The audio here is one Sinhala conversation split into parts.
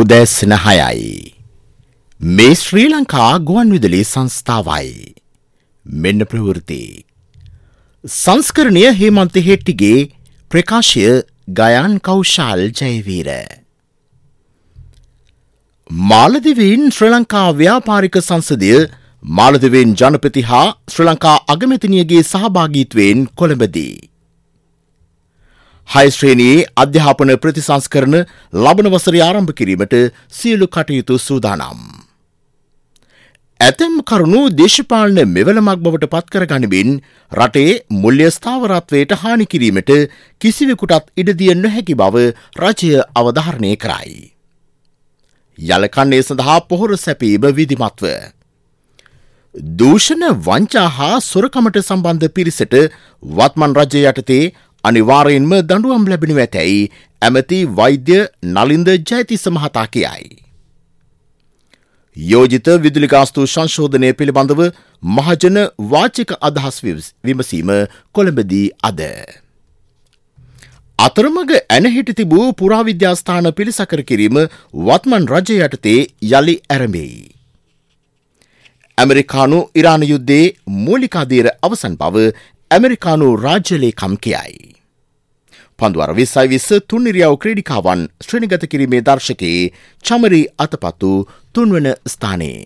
උදෑසන 6යි. මේ ශ්‍රී ලංකා ගුවන්විදුලි සංස්ථාවයි. මෙන්න ප්‍රවෘත්ති. සංස්කරණීය හේමන්ත හෙට්ටිගේ ප්‍රකාශය ගයාන් කෞශල් ජයවීර. මාලදිවයින් ශ්‍රී ලංකා ව්‍යාපාරික සංසදය මාලදිවයින් ජනපති හා ශ්‍රී ලංකා අගමැතිනියගේ සහභාගීත්වයෙන් කොළඹදී 6 ශ්‍රේණියේ අධ්‍යාපන ප්‍රතිසංස්කරණ ලබන වසරේ ආරම්භ කිරීමට සියලු කටයුතු සූදානම්. ඇතැම් කරුණු දේශපාලන මෙවලමක් බවට පත් කර ගනිමින් රටේ මුල්‍ය ස්ථාවරත්වයට හානි කිරීමට කිසිවෙකුටත් ඉඩ දිය නොහැකි බව රජය අවධාරණය කරයි. යලකන්නේ සඳහා පොහොර සැපීම විධිමත්ව. දූෂණ වංචා හා සොරකමට සම්බන්ධ පිරිසට වත්මන් රජය යටතේ අනිවාර්යෙන්ම දඬුවම් ලැබෙනු ඇතැයි ඇමති වෛද්‍ය නලින්ද ජයතිස්ස මහතා කියයි. යෝජිත විදුලි ගාස්තු සංශෝධනය පිළිබඳව මහජන වාචික අදහස් විමසීම කොළඹදී අද. අතරමඟ ඇනහිට තිබූ පුරාවිද්‍යාස්ථාන පිළිසකර කිරීම වත්මන් රජය යටතේ යළි ඇරඹෙයි. ඇමරිකානු ඉරාන යුද්ධයේ මූලිකාදීර අවසන් බව ඇමරිකානු රාජ්‍ය ලේකම් කියයි. පන්දුවර 2020 තුන්නිරියව් ක්‍රීඩිකාවන් ශ්‍රේණිගත කිරීමේ දර්ශකයේ චමරි අතපතු 3 වන ස්ථානයේ.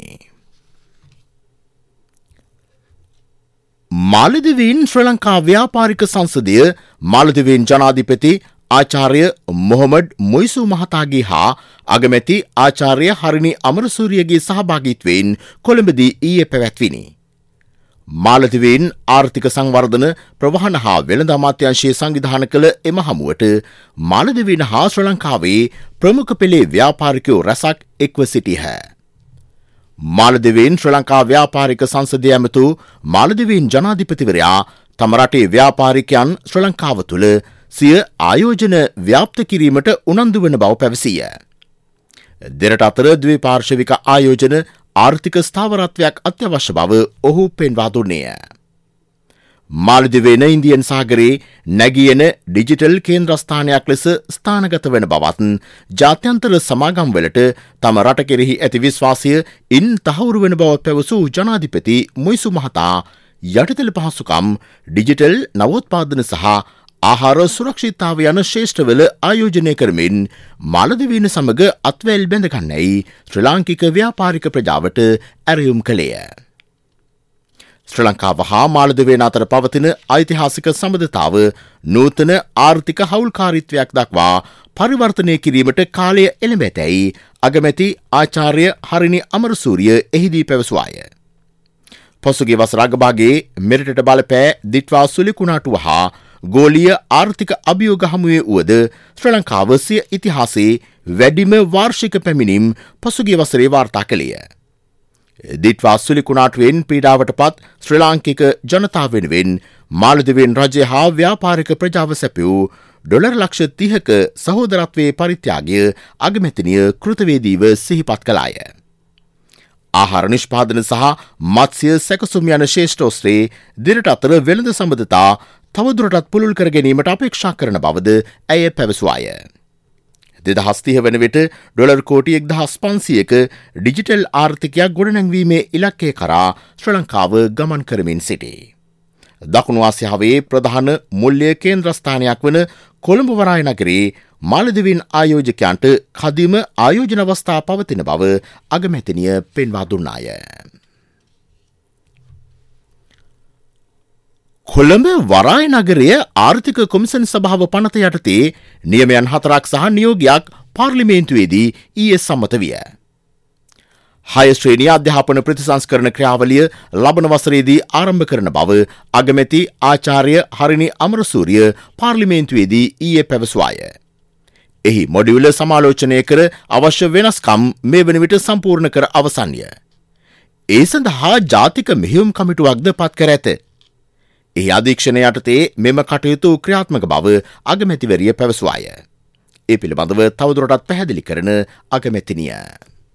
මාලදිවයින් ශ්‍රී ලංකා ව්‍යාපාරික සංසදය මාලදිවයින් ජනාධිපති ආචාර්ය මොහොමඩ් මොයිසු මහතාගේ හා අගමැති ආචාර්ය හරිනි අමරසූරියගේ සහභාගීත්වයෙන් කොළඹදී ඊයේ පැවැත්විනි. මාලදිවයින් ආර්ථික සංවර්ධන ප්‍රවාහන හා වෙළඳ අමාත්‍යාංශයේ සංවිධාන කළ එම හමුවට මාලදිවයින් හා ශ්‍රී ලංකාවේ ප්‍රමුඛ පෙළේ ව්‍යාපාරිකයෝ රැසක් එක්ව සිටියහ. මාලදිවයින් ශ්‍රී ලංකා ව්‍යාපාරික සංසදය ඇමතු මාලදිවයින් ජනාධිපතිවරයා තම රටේ ව්‍යාපාරිකයන් ශ්‍රී ලංකාව තුළ සිය ආයෝජන ව්‍යාප්ත කිරීමට උනන්දු වන බව පැවසිය. දෙරට අතර ද්විපාර්ශ්වික ආයෝජන ආර්ථික ස්ථාවරත්වයක් අත්‍යවශ්‍ය බව ඔහු පෙන්වා දුන්නේය. මාලදිවයින ඉන්දියන් සාගරයේ නැගියන ඩිජිටල් කේන්ද්‍රස්ථානයක් ලෙස ස්ථානගත වන බවත් ජාත්‍යන්තර සමාගම්වලට තම රට කෙරෙහි ඇති විශ්වාසය ඉන් තහවුරු වන බව පැවසූ ජනාධිපති මොයිසු මහතා යටිතල පහසුකම් ඩිජිටල් නවෝත්පාදන සහ ආහාර සුරක්ෂිතතාව යන ශේෂ්ඨවල ආයෝජනය කරමින් මාලදිවයින සමග අත්වැල් බැඳගන්නයි ශ්‍රී ලාංකික ව්‍යාපාරික ප්‍රජාවට ඇරයුම් කළේය. ශ්‍රී ලංකාව හා මාලදිවයින අතර පවතින ඓතිහාසික සම්බන්ධතාව නූතන ආර්ථික හවුල්කාරීත්වයක් දක්වා පරිවර්තනය කිරීමට කාලය එළඹ ඇතැයි අගමැති ආචාර්ය හරිනි අමරසූරිය එහිදී පැවසුවාය. පසුගිය වසර අගභාගයේ මෙරටට බලපෑ දිට්වා සුලිකුණාටුව හා ගෝලීය ආර්ථික අභියෝග හමුවේ වුවද ශ්‍රී ලංකාව සිය ඉතිහාසයේ වැඩිම වාර්ෂික පැමිණීම් පසුගිය වසරේ වාර්තා කළේය. දිට්වා සුලිකුණාටුවෙන් පීඩාවට පත් ශ්‍රී ලාංකික ජනතාව වෙනුවෙන් මාලදිවයින් රජය හා ව්‍යාපාරික ප්‍රජාව සැපයූ $30,30,000ක සහෝදරත්වයේ පරිත්‍යාගය අගමැතිනිය කෘතවේදීව සිහිපත් කළාය. ආහාර නිෂ්පාදන සහ මත්ස්‍ය සැකසුම් යන ශේෂ්ඨෝස්ත්‍රයේ දෙරට අතර වෙළඳ සම්බන්ධතා තවදුරටත් පුළුල් කර ගැනීමට අපේක්ෂා කරන බවද ඇය පැවසුවාය. 2030 වන විට ඩොලර් කෝටි 1,500ක ඩිජිටල් ආර්ථිකයක් ගොඩනැංවීමේ ඉලක්කය කරා ශ්‍රී ලංකාව ගමන් කරමින් සිටී. දකුණු ආසියාවේ ප්‍රධාන මුල්‍ය කේන්ද්‍රස්ථානයක් වන කොළඹ වරාය නගරයේ මාලදිවයින් ආයෝජකයන්ට කදිම ආයෝජන අවස්ථා පවතින බව අගමැතිනිය පෙන්වා දුන්නාය. කොළඹ වරාය නගරය ආර්ථික කොමිසන් සභාව පනත යටතේ නියමයන් 4ක් සහ නියෝගයක් පාර්ලිමේන්තුවේදී ඊයේ සම්මත විය. 6 ශ්‍රේණිය අධ්‍යාපන ප්‍රතිසංස්කරණ ක්‍රියාවලිය ලබන වසරේදී ආරම්භ කරන බව අගමැති ආචාර්ය හරිනි අමරසූරිය පාර්ලිමේන්තුවේදී ඊයේ පැවසුවාය. එහි මොඩියුල සමාලෝචනය කර අවශ්‍ය වෙනස්කම් මේ වන විට සම්පූර්ණ කර අවසන්ය. ඒ සඳහා ජාතික මෙහෙයුම් කමිටුවක්ද පත් කර ඇත. එහි අධීක්ෂණය යටතේ මෙම කටයුතු ක්‍රියාත්මක බව අගමැතිවරිය පැවසුවාය. ඒ පිළිබඳව තවදුරටත් පැහැදිලි කරන අගමැතිනිය.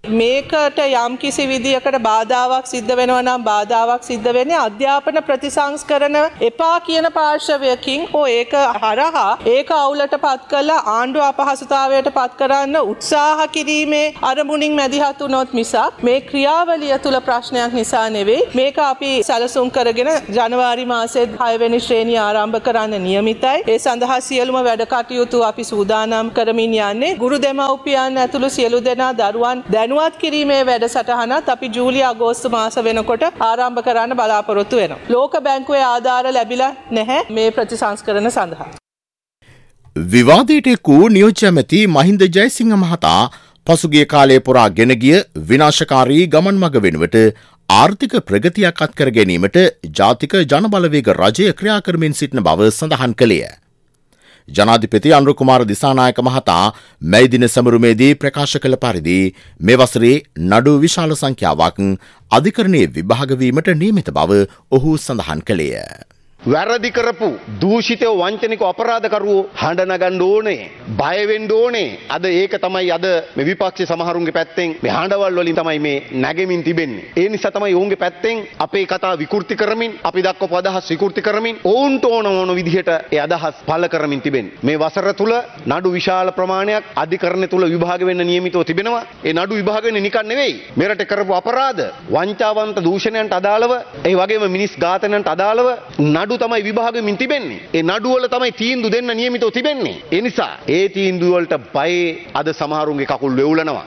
මේකට යම් කිසි විදියකට බාධාවක් සිද්ධ වෙනවා නම් බාධාවක් සිද්ධ වෙන්නේ අධ්‍යාපන ප්‍රතිසංස්කරණ එපා කියන පාර්ශවයකින් හෝ ඒක හරහා ඒක අවුලට පත් කරලා ආණ්ඩුව අපහසුතාවයට පත් කරන්න උත්සාහ කිරීමේ අරමුණින් මැදිහත් වුණොත් මිසක් මේ ක්‍රියාවලිය තුල ප්‍රශ්නයක් නිසා නෙවෙයි මේක අපි සැලසුම් කරගෙන ජනවාරි මාසයේ 6 වෙනි ශ්‍රේණිය ආරම්භ කරන්න නියමිතයි. ඒ සඳහා සියලුම වැඩ කටයුතු අපි සූදානම් කරමින් යන්නේ. ගුරු දෙමව්පියන් ඇතුළු සියලු දෙනා දරුවන් දැනුවත් කිරීමේ වැඩසටහනත් අපි ජූලි අගෝස්තු මාස වෙනකොට ආරම්භ කරන්න බලාපොරොත්තු වෙනවා. ලෝක බැංකුවේ ආධාර ලැබිලා නැහැ මේ ප්‍රතිසංස්කරණ සඳහා. විවාදයට එක්වූ නියෝජ්‍ය ඇමති මහින්ද ජයසිංහ මහතා පසුගිය කාලයේ පුරා ගෙන ගිය විනාශකාරී ගමන් මඟ වෙනුවට ආර්ථික ප්‍රගතියක් අත්කර ගැනීමට ජාතික ජනබලවේග රජය ක්‍රියා කරමින් සිටින බව සඳහන් කළේය. ජනාධිපති අනුර කුමාර දිසානායක මහතා මැයි දින සමරුමේදී ප්‍රකාශ කළ පරිදි මේ වසරේ නඩු විශාල සංඛ්‍යාවක් අධිකරණයේ විභාග වීමට නියමිත බව ඔහු සඳහන් කළේය. වැරදි කරපු දූෂිතව වංචනික අපරාධකරුවෝ හඬ නගන්න ඕනේ, බය වෙන්න ඕනේ. අද ඒක තමයි අද මේ විපක්ෂ සමහරුන්ගේ පැත්තෙන් මේ හඬවල් වලින් තමයි මේ නැගෙමින් තිබෙන්නේ. ඒ නිසා තමයි ඔවුන්ගේ පැත්තෙන් අපේ කතා විකෘති කරමින්, අපි දක්වපු අදහස් විකෘති කරමින් ඔවුන්ට ඕන විදිහට ඒ අදහස් පළ කරමින් තිබෙන්නේ. මේ වසර තුල නඩු විශාල ප්‍රමාණයක් අධිකරණ තුල විභාග වෙන්න නියමිතව තිබෙනවා. ඒ නඩු විභාග වෙන්නේ නිකන් නෙවෙයි. මෙරට කරපු අපරාධ, වංචාවන්ත දූෂණයන්ට අදාළව, ඒ වගේම මිනිස් ඝාතනයන්ට අදාළව නඩු තමයි විභාගෙමින් තිබෙන්නේ. ඒ නඩු වල තමයි තීන්දුව දෙන්න නියමිතව තිබෙන්නේ. ඒ නිසා ඒ තීන්දුව වලට බයේ අද සමහරුන්ගේ කකුල් වෙවුලනවා.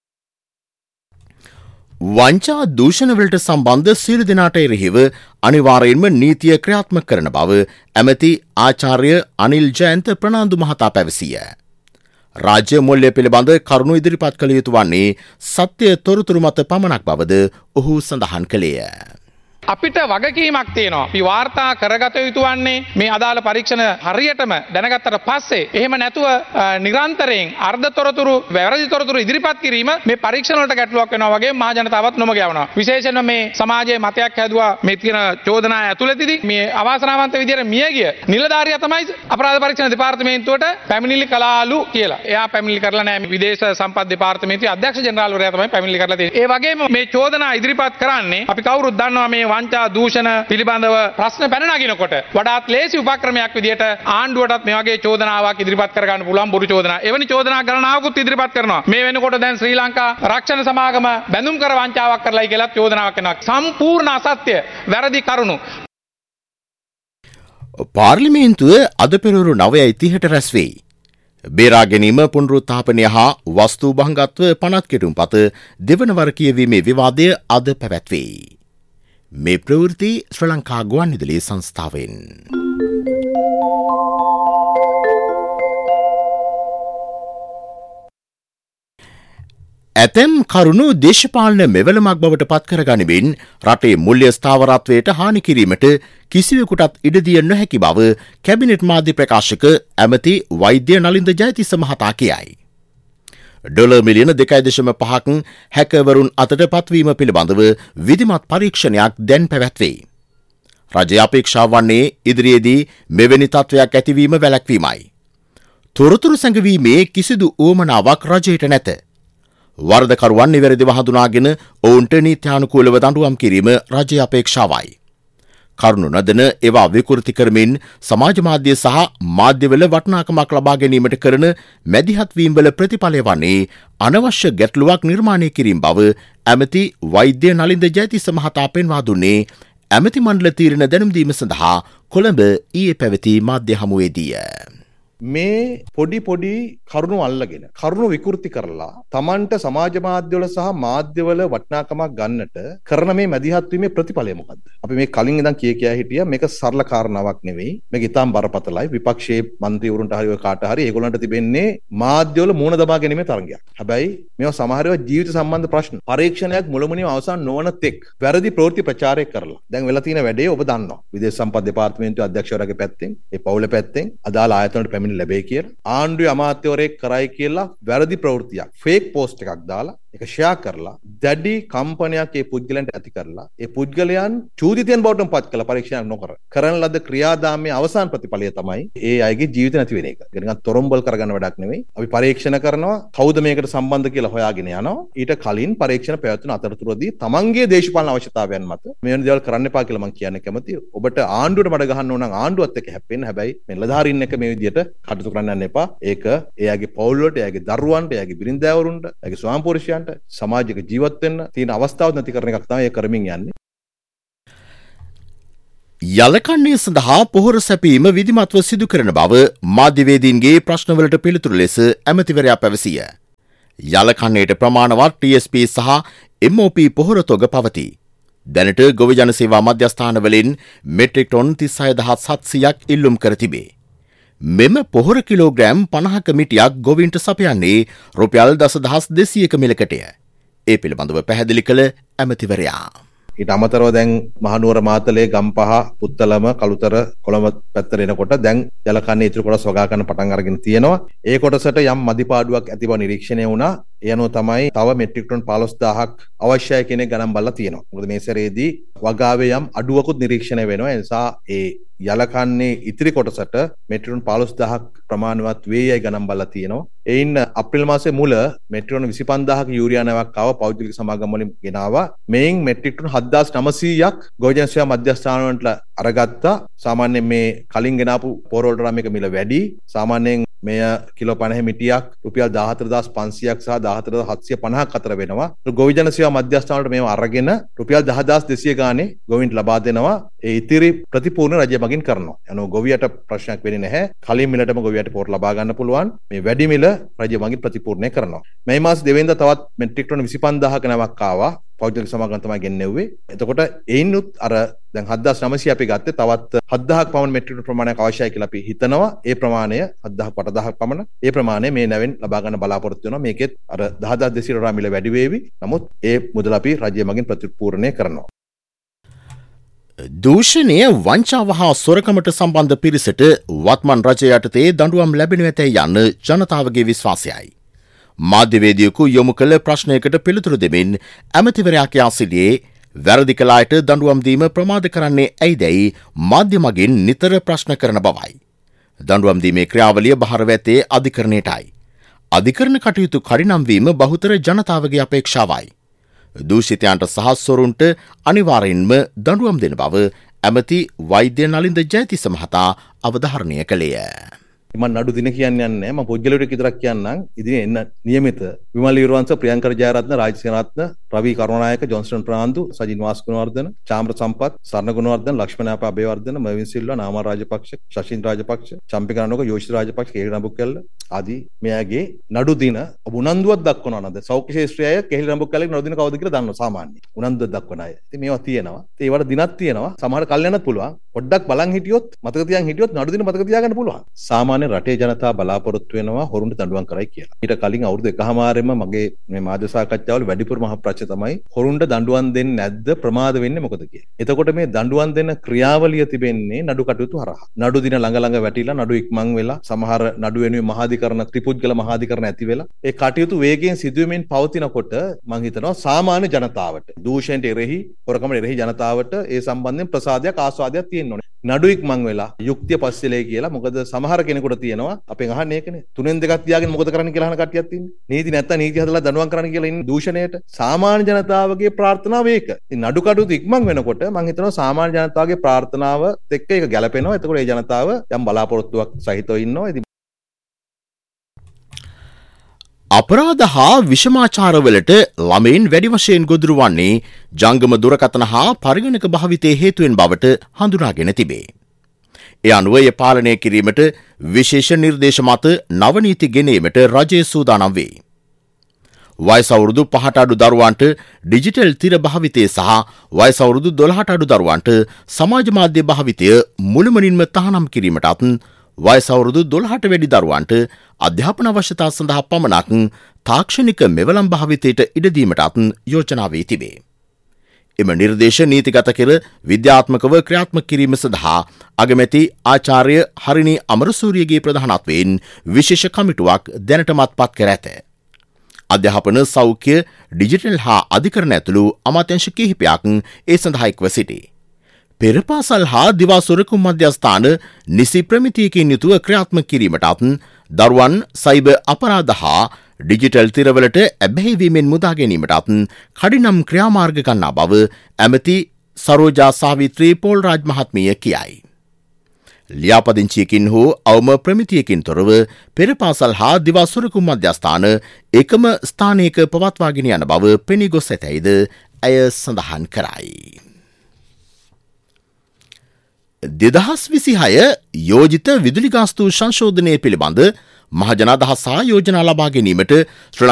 වංචා දූෂණ වලට සම්බන්ධ සියලු දෙනාට එරෙහිව අනිවාර්යයෙන්ම නීතිය ක්‍රියාත්මක කරන බව ඇමති ආචාර්ය අනිල් ජයන්ත ප්‍රනාන්දු මහතා පැවසිය. රාජ්‍ය මුල්‍ය පිළිබඳ කරුණු ඉදිරිපත් කළ යුතු වන්නේ සත්‍ය තොරතුරු මත පමණක් බවද ඔහු සඳහන් කළේය. අපිට වගකීමක් තියෙනවා. අපි වාර්තා කරගත යුතු වන්නේ මේ අදාළ පරීක්ෂණ හරියටම දැනගත්තට පස්සේ එහෙම නැතුව නිරන්තරයෙන් අර්ධ තොරතුරු වැරදි තොරතුරු ඉදිරිපත් කිරීම මේ පරීක්ෂණ වලට ගැටලුවක් වෙනවා වගේ මහ ජනතාවත් නොමග යවනවා. විශේෂයෙන්ම මේ සමාජයේ මතයක් හැදුවා මේ තියෙන චෝදනා ඇතුළතදී මේ අවාසනාවන්ත විදියට මිය ගිය නිලධාරියා තමයි අපරාධ පරීක්ෂණ දෙපාර්තමේන්තුවට පැමිණිලි කළාලු කියලා. එයා පැමිණිලි කරලා නැහැ. විදේශ සම්පත් දෙපාර්තමේන්තුවේ අධ්‍යක්ෂ ජෙනරාල්වරයා තමයි පැමිණිලි කරලා තියෙන්නේ. ඒ වගේම මේ චෝදනා ඉදිරිපත් කරන්නේ අපි කවුරුත් දන්නවා මේ වංචා දූෂණ පිළිබඳව ප්‍රශ්න පැන නගිනකොට වඩාත් ලේසි උපක්‍රමයක් විදිහට ආණ්ඩුවටත් මේ වගේ චෝදනාවක් ඉදිරිපත් කර ගන්න පුළුවන් බොරු චෝදනා. එවැනි චෝදනා ගණනාවකුත් ඉදිරිපත් කරනවා. මේ වෙනකොට දැන් ශ්‍රී ලංකා රක්ෂණ සමාගම බැඳුම් කර වංචාවක් කරලායි කියලා චෝදනාවක් කරනවා. සම්පූර්ණ අසත්‍ය වැරදි කරුණු. පාර්ලිමේන්තුව අද පෙරවරු 9:30ට රැස් වෙයි. බේරා ගැනීම පුනරුත්ථාපනය හා වස්තු භංගත්ව පනත් කෙටුම්පත දෙවන වර කියවීමේ විවාදය අද පැවැත්වෙයි. මේ ප්‍රවෘත්ති ශ්‍රී ලංකා ගුවන්විදුලි සංස්ථාවෙන්. ඇතැම් කරුණු දේශපාලන මෙවලමක් බවට පත් කරගනිමින් රටේ මුල්‍ය ස්ථාවරත්වයට හානි කිරීමට කිසිවෙකුටත් ඉඩදිය නොහැකි බව කැබිනට් මාධ්‍ය ප්‍රකාශක ඇමති වෛද්‍ය නලින්ද ජයතිස්ස මහතා කියයි. ඩොලර් මිලියන 2.5ක් හැකවරුන් අතට පත්වීම පිළිබඳව විධිමත් පරීක්ෂණයක් දැන් පැවැත්වේ. රජය අපේක්ෂා වන්නේ ඉදිරියේදී මෙවැනි තත්ත්වයක් ඇතිවීම වැළැක්වීමයි. තොරතුරු සැඟවීමේ කිසිදු උවමනාවක් රජයට නැත. වරදකරුවන් නිවැරදිව හඳුනාගෙන ඔවුන්ට නීත්‍යානුකූලව දඬුවම් කිරීම රජයේ අපේක්ෂාවයි. කරුණු නොදැන ඒවා විකෘති කරමින් සමාජ මාධ්‍ය සහ මාධ්‍යවල වටිනාකමක් ලබා ගැනීමට කරන මැදිහත්වීම්වල ප්‍රතිඵලය වන්නේ අනවශ්‍ය ගැටලුවක් නිර්මාණය කිරීම බව ඇමති වෛද්‍ය නලින්ද ජයතිස්ස මහතා පෙන්වා දුන්නේ ඇමති මණ්ඩල තීරණ දැනුම් දීම සඳහා කොළඹ ඊයේ පැවති මාධ්‍ය හමුවේදීය. මේ පොඩි කරුණු අල්ලගෙන කරුණු විකෘති කරලා Tamanට සමාජ මාධ්‍යවල සහ මාධ්‍යවල වටිනාකමක් ගන්නට කරන මේ මැදිහත් වීමේ ප්‍රතිඵලය මොකද්ද? අපි මේ කලින් ඉඳන් කියා හිටියා මේක සරල කාරණාවක් නෙවෙයි. මේක ඉතාම බරපතලයි. විපක්ෂයේ മന്ത്രിවරුන්ට හරි ඔය කාට හරි ඒගොල්ලන්ට තිබෙන්නේ මාධ්‍යවල මූණ දබා ගැනීමේ තරංගයක්. හැබැයි මේවා සමහර ඒවා ජීවිත සම්බන්ධ ප්‍රශ්න. පරීක්ෂණයක් මුලමුණින් අවසන් නොවන තෙක් වැරදි ප්‍රවෘත්ති ප්‍රචාරය කරලා. දැන් වෙලා තියෙන වැඩේ ඔබ දන්නවා. විදේශ සම්පත් දෙපාර්තමේන්තුවේ අධ්‍යක්ෂවරයාගේ පැත්තෙන් ඒ පවුලේ පැත්තෙන් අදාළ ආයතනවලට පැමිණිලි ලැබෙයි කියලා. ආණ්ඩුවේ අමාත්‍යවරයෙක් කරයි කියලා වැරදි ප්‍රවෘත්තියක් ෆේක් පෝස්ට් එකක් දාලා ඒක ෂෙයා කරලා දැඩි කම්පනයක් ඒ පුද්ගලයන්ට ඇති කරලා ඒ පුද්ගලයන් චූදිතයන් බවට පත් කළ පරීක්ෂණයක් නොකර කරන ලද ක්‍රියාදාමයේ අවසාන ප්‍රතිඵලය තමයි ඒ අයගේ ජීවිත නැති වෙන එක. ඒක නිකන් තොරම්බල් කරගන්න වැඩක් නෙවෙයි. අපි පරීක්ෂණ කරනවා කවුද මේකට සම්බන්ධ කියලා හොයාගෙන යනවා. ඊට කලින් පරීක්ෂණ පැවැත්වෙන අතරතුරදී තමන්ගේ දේශපාලන අවශ්‍යතාවයන් මත මේ වෙන දේවල් කරන්න එපා කියලා මම කියන්න කැමතියි. ඔබට ආණ්ඩුවට මඩ ගහන්න ඕන නම් ආණ්ඩුවත් එක්ක හැප්පෙන්න. හැබැයි මේ නිලධාරීන් එක්ක මේ විදියට කටයුතු කරන්න යන්න එපා. ඒක එයාගේ පවුල් වලට, එයාගේ දරුවන්ට, එයාගේ බිරින්දෑවරුන්ට, එයාගේ ස්වාමිපුරුෂයන්ට සමාජික ජීවත් වෙන්න තියෙන අවස්ථාවක් නැති කරන එකක් තමයි ඒ කරමින් යන්නේ. යලකන්නේ සඳහා පොහොර සැපීම විධිමත්ව සිදු කරන බව මාධ්‍යවේදීන්ගේ ප්‍රශ්නවලට පිළිතුරු ලෙස ඇමතිවරයා පැවසිය. යලකන්නේට ප්‍රමාණවත් TSP සහ MOP පොහොර තොග පවතී. දැනට ගොවි ජන සේවා මධ්‍යස්ථානවලින් මෙට්‍රික් ටොන් 36700ක් ඉල්ලුම් කර තිබේ. මෙම පොහොර කිලෝග්‍රෑම් 50ක මිටියක් ගොවින්ට සපයන්නේ රුපියල් 10200ක මිලකටය. ඒ පිළිබඳව පැහැදිලි කළ ඇමතිවරයා ඊට අමතරව දැන් මහනුවර මාතලේ ගම්පහ පුත්තලම කළුතර කොළඹ පැත්තට එනකොට දැන් යලකන්නේ ඉතුරු කොටස් වගා ගන්න පටන් අරගෙන තියෙනවා. ඒ කොටසට යම් මදිපාඩුවක් ඇති බව නිරීක්ෂණය වුණා. ඒ අනුව තමයි තව මෙට්‍රික් ටොන් 15000ක් අවශ්‍යයි කියන එක ගණන් බලලා තියෙනවා. මොකද මේ සැරේදී වගාවේ යම් අඩුවකුත් නිරීක්ෂණය වෙනවා. ඒ නිසා ඒ යලකන්නේ ඉතිරි කොටසට මෙට්‍රික් ටොන් 15000ක් ප්‍රමාණවත් වේයයි ගණන් බලලා තියෙනවා. එයින් අප්‍රේල් මාසයේ මුල මෙට්‍රික් ටොන් 25000ක යූරියා නැවක් ආව පෞද්ගලික සමාගම් වලින් ගෙනාවා. මේන් මෙට්‍රික් ටොන් 7900ක් ගොවිජන සේවා මධ්‍යස්ථාන වලට අරගත්තා. සාමාන්‍යයෙන් මේ කලින් ගෙනාපු පොහොර වලට නම් මේක මිල වැඩි. සාමාන්‍යයෙන් මෙය කිලෝ 50 මිටියක් රුපියල් 14500ක් සහ 14750ක් අතර වෙනවා. ගොවිජන සේවා මධ්‍යස්ථාන වලට මේව අරගෙන රුපියල් 10200 ගානේ ගොවින්ට ලබා දෙනවා. ඒ ඉතිරි ප්‍රතිපූර්ණ රජය මගින් කරනවා. යනෝ ගොවියට ප්‍රශ්නයක් වෙන්නේ නැහැ. කලින් මිලටම ගොවියට පොහොර ලබා ගන්න පුළුවන්. මේ වැඩි මිල රජය මගින් ප්‍රතිපූර්ණය කරනවා. මේ මාස දෙවෙනිදා තවත් මෙට්‍රික් ටොන් 25000ක නැවක් ආවා. පෞද්ගලික සමාගම් තමයි ගෙන්නෙව්වේ. එතකොට ඒිනුත් අර දැන් 7900 අපි ගත්තේ තවත් 7000ක් පමණ මෙට්‍රික් ටොන් ප්‍රමාණයක් අවශ්‍යයි කියලා අපි හිතනවා. ඒ ප්‍රමාණය 7000ක් 8000ක් පමණ. ඒ ප්‍රමාණය මේ නැවෙන් ලබා ගන්න බලාපොරොත්තු වෙනවා. මේකෙත් අර 10200 වඩා මිල වැඩි වේවි. නමුත් ඒ මුදල අපි රජය මගින් ප්‍රතිපූර්ණය කරනවා. දූෂණය වංචාව හා සොරකමට සම්බන්ධ පිරිසට වත්මන් රජය යටතේ දඬුවම් ලැබෙනු ඇතැයි යන්න ජනතාවගේ විශ්වාසයයි. මාධ්‍යවේදියෙකු යොමු කළ ප්‍රශ්නයකට පිළිතුරු දෙමින් ඇමතිවරයා කියා සිටියේ වැරදි කළ අයට දඬුවම් දීම ප්‍රමාද කරන්නේ ඇයිදැයි මාධ්‍ය මගින් නිතර ප්‍රශ්න කරන බවයි. දඬුවම් දීමේ ක්‍රියාවලිය බහර ඇත්තේ අධිකරණයටයි. අධිකරණ කටයුතු කඩිනම් වීම බහුතර ජනතාවගේ අපේක්ෂාවයි. දූෂිතයන්ට සහ සොරුන්ට අනිවාර්යෙන්ම දඬුවම් දෙන බව ඇමති වෛද්‍ය නලින්ද ජයතිස්ස මහතා අවධාරණය කළේය. මම නඩු දින කියන්නේ නැහැ. මම පොඩ්ජලයට විතරක් කියන්නම්. ඉතින් එන්න නියමිත විමල් විරවංශ, ප්‍රියංකර ජයරත්න, රාජසේනාරත්න, රවි කරුණානායක, ජොන්ස්ටන් ප්‍රනාන්දු, සජින් වාස් ගුණවර්ධන, චාම්‍ර සම්පත්, සරණ ගුණවර්ධන, ලක්ෂ්මනාප අබේවර්ධන, මර්වින් සිල්වා, නාමල් රාජපක්ෂ, ශෂින් රාජපක්ෂ, චම්පිකරණෝක, යෝෂි රාජපක්ෂ, කේරි රඹුක්කැල්ල ආදී මෙයාගේ නඩු දින ඔබ උනන්දුවක් දක්වනවා නේද? සෞඛ්‍ය ශාස්ත්‍රයය කේරි රඹුක්කැල්ලේ නඩු දින කවුද කියලා දන්නවා සාමාන්‍යයෙන්. උනන්දුවක් දක්වන අය. ඉතින් මේවා තියෙනවා. ඉතින් ඒවට දිනක් තියෙනවා. සමහර කල් යනත් පුළුවන්. පොඩ්ඩක් බලන් හිටියොත්, මතක තියන් හිටියොත් නඩු දින මතක තියාගන්න පුළුවන්. සාමාන්‍ය රටේ ජනතාව බලාපොරොත්තු වෙනවා හොරුන්ට දඬුවම් කරයි කියලා. ඊට කලින් අවුරුදු එකහමාරෙම මගේ මේ මාධ්‍ය සාකච්ඡාවල වැඩිපුර මහ ප්‍රශ්න තමයි හොරුන්ට දඬුවම් දෙන්නේ නැද්ද, ප්‍රමාද වෙන්නේ මොකද කියලා. එතකොට මේ දඬුවම් දෙන ක්‍රියාවලිය තිබෙන්නේ නඩු කටයුතු හරහා. නඩු දින ළඟ වැටිලා නඩු ඉක්මන් වෙලා සමහර නඩු වෙනුවෙන් මහාධිකරණ ත්‍රිපුද්ගල මහාධිකරණ ඇති වෙලා ඒ කටයුතු වේගයෙන් සිදුවෙමින් පවතිනකොට මම හිතනවා සාමාන්‍ය ජනතාවට, දූෂණයට එරෙහි, හොරකමට එරෙහි ජනතාවට ඒ සම්බන්ධයෙන් ප්‍රසාදයක් ආස්වාදයක් තියෙන්න ඕනේ. නඩු ඉක්මන් වෙලා යුක්තිය පස්සෙලේ කියලා. මොකද සමහර කෙනෙකුට තියෙනවා අපෙන් අහන්නේ ඒකනේ. 3න් 2ක් තියාගෙන මොකද කරන්න කියලා අහන කට්ටියක් තියෙන්නේ. නීති නැත්තම් නීති හදලා දඬුවම් කරන්න කියලා ඉන්නේ දූෂණයට. සාමාන්‍ය ජනතාවගේ ප්‍රාර්ථනාව ඒක. ඉතින් නඩු කටයුතු ඉක්මන් වෙනකොට මම හිතනවා සාමාන්‍ය ජනතාවගේ ප්‍රාර්ථනාව එක්ක ඒක ගැලපෙනවා. එතකොට ඒ ජනතාව යම් බලාපොරොත්තුවක් සහිතව ඉන්නවා. ඉතින් අපරාධ හා විෂමාචාරවලට ළමයින් වැඩි වශයෙන් ගොදුරු වන්නේ ජංගම දුරකථන හා පරිගණක භාවිතයේ හේතුවෙන් බවට හඳුනාගෙන තිබේ. ඒ අනුව එය පාලනය කිරීමට විශේෂ නිර්දේශ මත නව නීති ගෙනීමට රජය සූදානම් වේ. වයස අවුරුදු 5ට අඩු දරුවන්ට ඩිජිටල් තිර භාවිතය සහ වයස අවුරුදු 12ට අඩු දරුවන්ට සමාජ මාධ්‍ය භාවිතය මුළුමනින්ම තහනම් කිරීමටත් වයස අවුරුදු 12ට වැඩි දරුවන්ට අධ්‍යාපන අවශ්‍යතා සඳහා පමණක් තාක්ෂණික මෙවලම් භාවිතයට ඉඩ දීමටත් යෝජනා වී තිබේ. එම නිර්දේශ නීතිගත කර විද්‍යාත්මකව ක්‍රියාත්මක කිරීම සඳහා අගමැති ආචාර්ය හරිනී අමරසූරියගේ ප්‍රධානත්වයෙන් විශේෂ කමිටුවක් දැනටමත් පත් කර ඇත. අධ්‍යාපන සෞඛ්‍ය ඩිජිටල් හා අධිකරණ ඇතුළු අමාත්‍යංශ කිහිපයක් ඒ සඳහා එක්ව සිටී. පෙරපාසල් හා දිවාසොරකුම් මධ්‍යස්ථාන නිසි ප්‍රමිතියකින් යුතුව ක්‍රියාත්මක කිරීමටත් දරුවන් සයිබර් අපරාධ හා ඩිජිටල් තිරවලට ඇබ්බැහිවීමෙන් මුදා ගැනීමටත් කඩිනම් ක්‍රියාමාර්ග ගන්නා බව ඇමති සරෝජා සාවිත්‍රී පෝල්රාජ් මහත්මිය කියයි. ලියාපදිංචියකින් හෝ අවම ප්‍රමිතියකින් තොරව පෙරපාසල් හා දිවාසොරකුම් මධ්‍යස්ථාන එකම ස්ථානයක පවත්වාගෙන යන බව පෙනී ගොස් ඇතැයිද ඇය සඳහන් කරයි. 2026 යෝජිත විදුලි ගාස්තු සංශෝධනය පිළිබඳ මහජන අදහස් සහ යෝජනා ලබා ගැනීමට